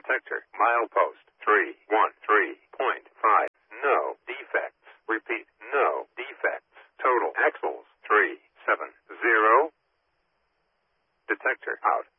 Detector. Milepost 313.5. No defects. Repeat. No defects. Total axles 370. Detector out.